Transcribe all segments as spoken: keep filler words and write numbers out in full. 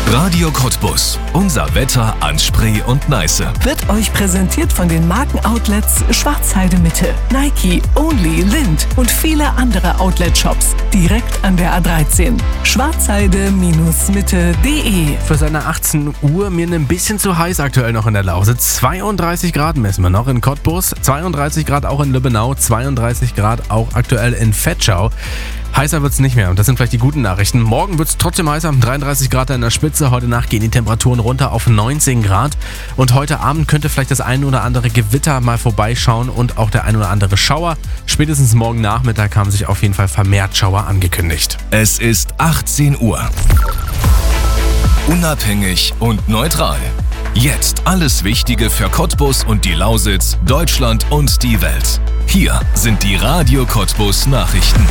Radio Cottbus. Unser Wetter an Spree und Neiße. Wird euch präsentiert von den Markenoutlets Schwarzheide Mitte, Nike, Only, Lind und viele andere Outlet-Shops. Direkt an der A dreizehn. schwarzheide Mitte punkt de. Für seine achtzehn Uhr mir ein bisschen zu heiß aktuell noch in der Lausitz. zweiunddreißig Grad messen wir noch in Cottbus, zweiunddreißig Grad auch in Lübbenau, zweiunddreißig Grad auch aktuell in Vetschau. Heißer wird's nicht mehr und das sind vielleicht die guten Nachrichten. Morgen wird's trotzdem heißer, dreiunddreißig Grad in der Spitze. Heute Nacht gehen die Temperaturen runter auf neunzehn Grad. Und heute Abend könnte vielleicht das ein oder andere Gewitter mal vorbeischauen und auch der ein oder andere Schauer. Spätestens morgen Nachmittag haben sich auf jeden Fall vermehrt Schauer angekündigt. Es ist achtzehn Uhr. Unabhängig und neutral. Jetzt alles Wichtige für Cottbus und die Lausitz, Deutschland und die Welt. Hier sind die Radio Cottbus Nachrichten.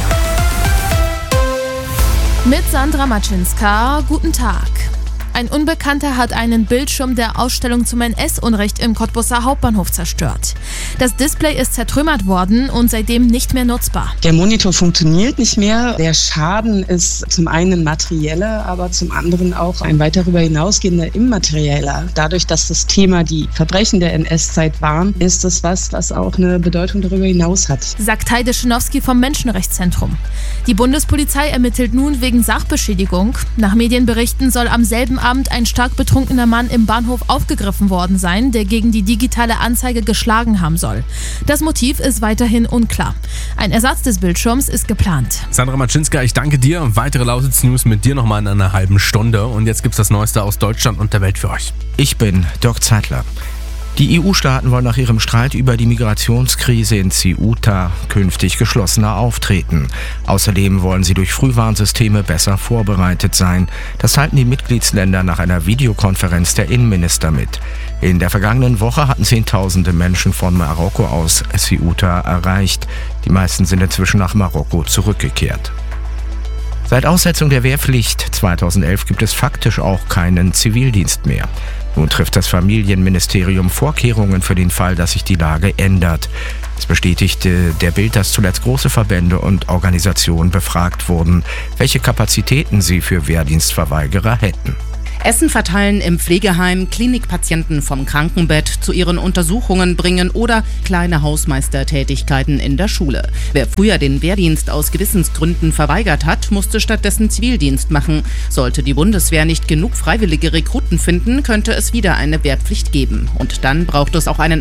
Mit Sandra Maczynska, guten Tag. Ein Unbekannter hat einen Bildschirm der Ausstellung zum N S-Unrecht im Cottbuser Hauptbahnhof zerstört. Das Display ist zertrümmert worden und seitdem nicht mehr nutzbar. Der Monitor funktioniert nicht mehr. Der Schaden ist zum einen materieller, aber zum anderen auch ein weit darüber hinausgehender immaterieller. Dadurch, dass das Thema die Verbrechen der N S-Zeit waren, ist es was, was auch eine Bedeutung darüber hinaus hat. Sagt Heide Schenowski vom Menschenrechtszentrum. Die Bundespolizei ermittelt nun wegen Sachbeschädigung. Nach Medienberichten soll am selben Abend ein stark betrunkener Mann im Bahnhof aufgegriffen worden sein, der gegen die digitale Anzeige geschlagen haben soll. Das Motiv ist weiterhin unklar. Ein Ersatz des Bildschirms ist geplant. Sandra Maczynska, ich danke dir. Weitere Lausitz-News mit dir nochmal in einer halben Stunde. Und jetzt gibt's das Neueste aus Deutschland und der Welt für euch. Ich bin Dirk Zeitler. Die E U-Staaten wollen nach ihrem Streit über die Migrationskrise in Ceuta künftig geschlossener auftreten. Außerdem wollen sie durch Frühwarnsysteme besser vorbereitet sein. Das teilten die Mitgliedsländer nach einer Videokonferenz der Innenminister mit. In der vergangenen Woche hatten Zehntausende Menschen von Marokko aus Ceuta erreicht. Die meisten sind inzwischen nach Marokko zurückgekehrt. Seit Aussetzung der Wehrpflicht zweitausendelf gibt es faktisch auch keinen Zivildienst mehr. Nun trifft das Familienministerium Vorkehrungen für den Fall, dass sich die Lage ändert. Es bestätigte der Bild, dass zuletzt große Verbände und Organisationen befragt wurden, welche Kapazitäten sie für Wehrdienstverweigerer hätten. Essen verteilen im Pflegeheim, Klinikpatienten vom Krankenbett zu ihren Untersuchungen bringen oder kleine Hausmeistertätigkeiten in der Schule. Wer früher den Wehrdienst aus Gewissensgründen verweigert hat, musste stattdessen Zivildienst machen. Sollte die Bundeswehr nicht genug freiwillige Rekruten finden, könnte es wieder eine Wehrpflicht geben. Und dann braucht es auch einen